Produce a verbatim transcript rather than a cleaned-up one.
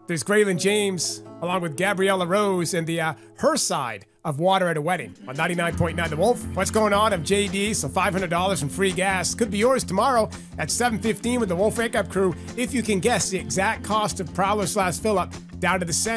There's Graylin James, along with Gabriella Rose, and the uh, her side of Water at a Wedding on ninety-nine point nine The Wolf. What's going on? I'm J D, so five hundred dollars from free gas could be yours tomorrow at seven fifteen with the Wolf Wake Up Crew if you can guess the exact cost of Prowler slash Fill-Up down to the cent.